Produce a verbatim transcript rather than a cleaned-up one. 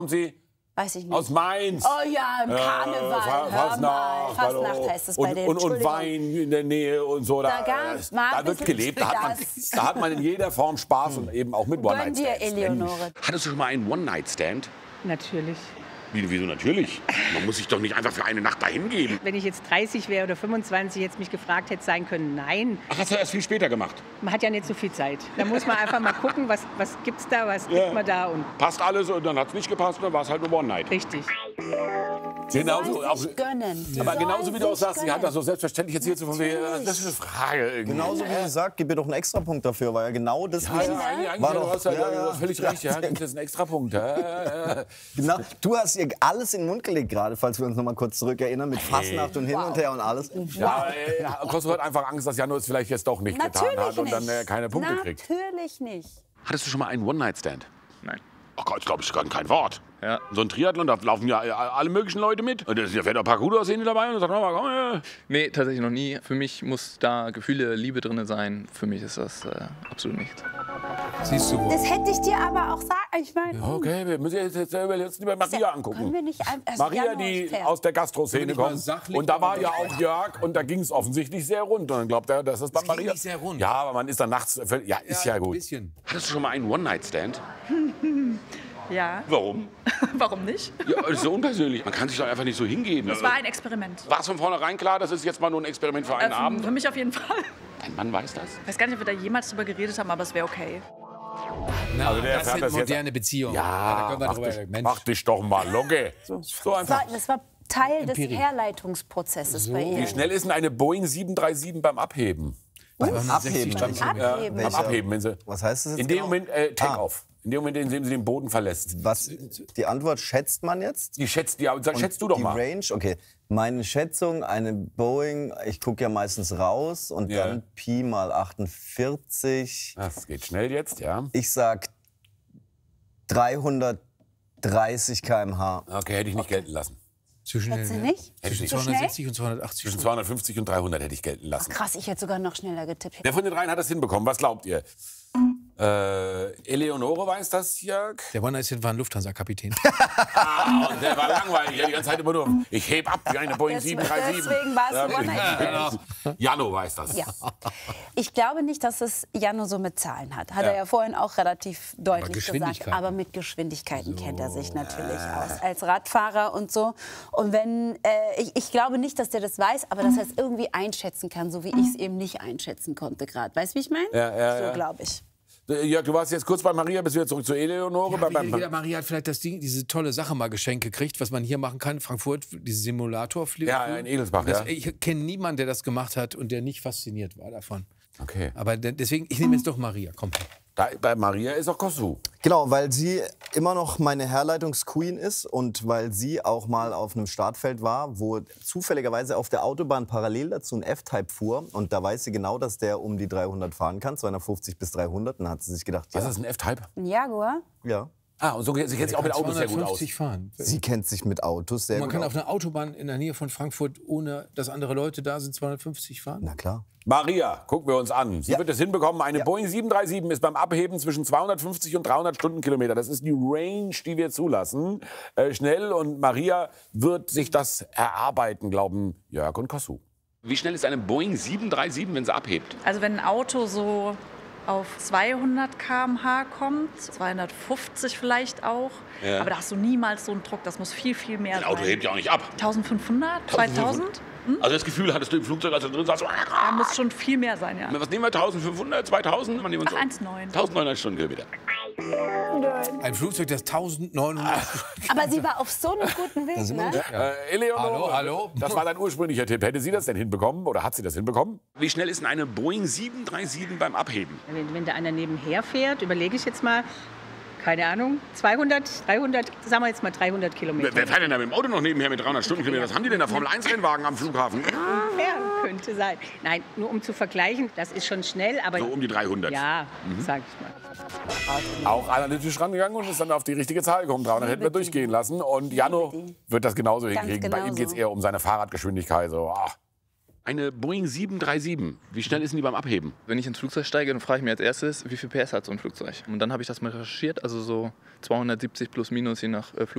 Sie? Weiß ich nicht. Aus Mainz. Oh ja, im Karneval. Äh, Fa- Hör Fastnacht, mal. Fastnacht hallo. heißt es bei und, denen. und, und Entschuldigung. Wein in der Nähe und so. Da Da, gab's mal da ein wird bisschen gelebt. Da hat, man, das. da hat man in jeder Form Spaß und eben auch mit Gönn One-Night-Stands. dir, Eleonore. Hattest du schon mal einen One-Night-Stand? Natürlich. Wie, wieso natürlich? Man muss sich doch nicht einfach für eine Nacht dahin geben. Wenn ich jetzt dreißig wäre oder fünfundzwanzig, jetzt mich gefragt hätte sein können, nein. Ach, hast du erst viel später gemacht? Man hat ja nicht so viel Zeit. Da muss man einfach mal gucken, was, was gibt's da, was Ja. kriegt man da und Passt alles und dann hat es nicht gepasst und dann war es halt eine One-Night. richtig. Genauso, Sollen auch, sich gönnen. aber Sollen genauso wie du auch sich sagst, sie hat gönnen. das so selbstverständlich jetzt hier zu von Natürlich. Das ist eine Frage irgendwie. Genauso wie sie sagt, gib ihr doch einen Extrapunkt dafür, weil ja genau das Ja, ja, eigentlich, eigentlich, War du doch- hast ja, ja, du ja. hast völlig recht, ja, das ist ein Extrapunkt. Ja, ja, ja. Genau, du hast ihr alles in den Mund gelegt gerade, falls wir uns noch mal kurz zurückerinnern, mit Fastnacht und hin und her und alles. Ja, äh, Kosovo hat einfach Angst, dass Janus es vielleicht jetzt doch nicht getan Natürlich hat und nicht. dann äh, keine Punkte kriegt. Natürlich nicht. Hattest du schon mal einen One-Night-Stand? Nein. Ach Gott, glaube ich, gar kein Wort. Ja. So ein Triathlon, da laufen ja alle möglichen Leute mit. Und da sind ja vielleicht auch ein paar gute Aussehende dabei und dann sagt man, komm her. Nee, tatsächlich noch nie. Für mich muss da Gefühle, Liebe drin sein. Für mich ist das äh, absolut nichts. Siehst du wohl. Das hätte ich dir aber auch sagen. Ich meine, Okay, wir müssen jetzt, jetzt, jetzt lieber Maria können angucken. wir nicht ein, also Maria, Januar die ist fair. aus der Gastroszene Bin ich mal kommt. sachlich, Und da war aber ja auch Jörg und da ging es offensichtlich sehr rund. Und dann glaubt er, das ist bei Es ging Maria. nicht sehr rund. Ja, aber man ist dann nachts völlig. Ja, ist ja, Ein gut. bisschen. Hattest du schon mal einen One-Night-Stand? Ja, Warum? warum nicht? Ja, das ist so unpersönlich. Man kann sich doch einfach nicht so hingeben. Es war ein Experiment. War es von vornherein klar, das ist jetzt mal nur ein Experiment für einen Äh, Abend? Für mich auf jeden Fall. Dein Mann weiß das? Ich weiß gar nicht, ob wir da jemals drüber geredet haben, aber es wäre okay. Na, Also der das erfährt sind das jetzt- moderne Beziehungen. Ja, da können wir mach, drüber dich, reden. Mensch. mach dich doch mal locker. So Das war, einfach. das war Teil des Empirie. Herleitungsprozesses bei ihr. Wie schnell ist denn eine Boeing sieben drei sieben beim Abheben? Abheben. Ja, Abheben. beim Abheben, wenn sie. Was heißt das jetzt In dem genau? Moment äh, Take-off. In dem Moment, in dem sie den Boden verlässt. Was, die Antwort schätzt man jetzt? Die schätzt, die, sag, schätzt du doch die mal. Range, okay. Meine Schätzung, eine Boeing, ich gucke ja meistens raus und Ja. dann Pi mal achtundvierzig. Das geht schnell jetzt, ja. Ich sag dreihundertdreißig Kilometer pro Stunde. Okay, hätte ich nicht gelten lassen. Zu schnell. Hätte sie ne? nicht? Zwischen So zweihundertsechzig und zweihundertachtzig. Zwischen zweihundertfünfzig und dreihundert hätte ich gelten lassen. Krass, ich hätte sogar noch schneller getippt. Wer von den dreien hat das hinbekommen? Was glaubt ihr? Äh, Eleonore weiß das, Jörg? Der One-Night-Stand war ein Lufthansa-Kapitän. Ah, und der war langweilig. Ja, die ganze Zeit immer nur, ich heb ab wie eine Boeing Des- sieben drei sieben. deswegen war es ein One-Night-Stand. Jano weiß das. Ja. Ich glaube nicht, dass es Jano so mit Zahlen hat. Hat er ja vorhin auch relativ deutlich gesagt. Geschwindigkeiten. Aber mit Geschwindigkeiten kennt er sich natürlich aus. Als Radfahrer und so. Und wenn, äh, ich, ich glaube nicht, dass der das weiß, aber dass er es irgendwie einschätzen kann, so wie ich es eben nicht einschätzen konnte gerade. Weißt du, wie ich meine? Ja, ja, so ja. glaube ich. Jörg, du warst jetzt kurz bei Maria, bis wieder zurück zu Eleonore. Ja, Bei- jeder, bei- jeder Maria hat vielleicht das Ding, diese tolle Sache mal geschenkt gekriegt, was man hier machen kann. Frankfurt, diese Simulatorflüge. Ja, ja, in Edelsbach, Das, ja. Ich kenne niemanden, der das gemacht hat und der nicht fasziniert war davon. Okay. Aber de- deswegen, ich nehme jetzt doch Maria. Komm. Da, bei Maria ist auch Kosovo. Genau, weil sie immer noch meine Herleitungsqueen ist und weil sie auch mal auf einem Startfeld war, wo zufälligerweise auf der Autobahn parallel dazu ein F-Type fuhr. Und da weiß sie genau, dass der um die dreihundert fahren kann, zweihundertfünfzig bis dreihundert. Und dann hat sie sich gedacht, Was ja, ist ein F-Type? Ein Jaguar? ja. Ah, und so sie kennt sich auch mit Autos sehr gut aus. zweihundertfünfzig fahren. Sie kennt sich mit Autos sehr Man gut kann aus. auf einer Autobahn in der Nähe von Frankfurt, ohne dass andere Leute da sind, zweihundertfünfzig fahren. Na klar. Maria, gucken wir uns an. Sie Ja. wird es hinbekommen. Eine Boeing sieben drei sieben ist beim Abheben zwischen zweihundertfünfzig und dreihundert Stundenkilometer. Das ist die Range, die wir zulassen. Äh, schnell, und Maria wird sich das erarbeiten, glauben Jörg und Kosu. Wie schnell ist eine Boeing sieben drei sieben, wenn sie abhebt? Also wenn ein Auto so auf zweihundert Kilometer pro Stunde kommt, zweihundertfünfzig vielleicht auch, Ja. aber da hast du niemals so einen Druck, das muss viel, viel mehr Ein Auto sein. hebt ja auch nicht ab. eintausendfünfhundert? zweitausend? Also das Gefühl hattest du im Flugzeug, als du drin saßt, Da muss schon viel mehr sein, ja. was nehmen wir, eintausendfünfhundert, zweitausend? Was nehmen wir Ach, so? eins Komma neun. eintausendneunhundert Stundenkilometer. Ein Flugzeug, das eintausendneunhundert... Aber sie war auf so einem guten Weg, ne? Äh, Eleonore, Hallo, hallo? das war dein ursprünglicher Tipp. Hätte sie das denn hinbekommen oder hat sie das hinbekommen? Wie schnell ist denn eine Boeing sieben drei sieben beim Abheben? Wenn, wenn da einer nebenher fährt, überlege ich jetzt mal, keine Ahnung, zweihundert, dreihundert, sagen wir jetzt mal dreihundert Wer, Kilometer. wer fährt denn da mit dem Auto noch nebenher mit dreihundert Stundenkilometer? Was haben die denn da, Formel eins Rennwagen am Flughafen? Ja, könnte sein. Nein, nur um zu vergleichen, das ist schon schnell, aber... So um die dreihundert. Ja, sag ich mal. Auch analytisch rangegangen und ist dann auf die richtige Zahl gekommen. dreihundert hätten wir durchgehen lassen. Und Jano wird das genauso hinkriegen. Bei ihm genauso. geht es eher um seine Fahrradgeschwindigkeit. So, ah. Eine Boeing sieben drei sieben, wie schnell ist denn die beim Abheben? Wenn ich ins Flugzeug steige, dann frage ich mir als erstes, wie viel P S hat so ein Flugzeug? Und dann habe ich das mal recherchiert, also so zweihundertsiebzig plus minus je nach äh, Flug.